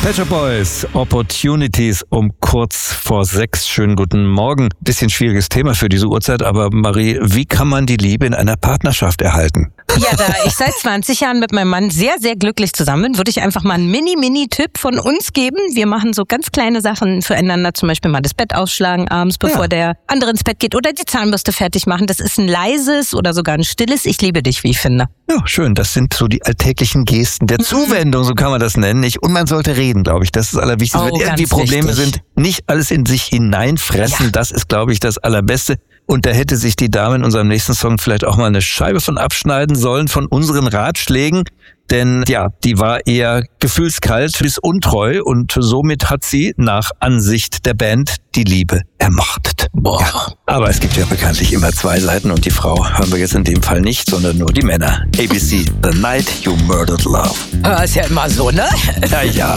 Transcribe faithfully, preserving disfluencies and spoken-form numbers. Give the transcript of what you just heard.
Pet Shop Boys, Opportunities um kurz vor sechs. Schönen guten Morgen. Bisschen schwieriges Thema für diese Uhrzeit, aber Marie, wie kann man die Liebe in einer Partnerschaft erhalten? Ja, da ich seit zwanzig Jahren mit meinem Mann sehr, sehr glücklich zusammen bin, würde ich einfach mal einen Mini-Mini-Tipp von uns geben. Wir machen so ganz kleine Sachen füreinander, zum Beispiel mal das Bett ausschlagen abends, bevor ja. der andere ins Bett geht, oder die Zahnbürste fertig machen. Das ist ein leises oder sogar ein stilles Ich liebe dich, wie ich finde. Ja, schön. Das sind so die alltäglichen Gesten der Zuwendung, so kann man das nennen. Nicht? Und man sollte reden, glaube ich. Das ist das Allerwichtigste. Oh, Wenn irgendwie Probleme wichtig. sind, nicht alles in sich hineinfressen. Ja. Das ist, glaube ich, das Allerbeste. Und da hätte sich die Dame in unserem nächsten Song vielleicht auch mal eine Scheibe von abschneiden sollen, von unseren Ratschlägen. Denn ja, die war eher gefühlskalt bis untreu und somit hat sie nach Ansicht der Band die Liebe ermordet. Boah. Ja, aber es gibt ja bekanntlich immer zwei Seiten und die Frau hören wir jetzt in dem Fall nicht, sondern nur die Männer. A B C, The Night You Murdered Love. Ja, ist ja immer so, ne? Ja, ja.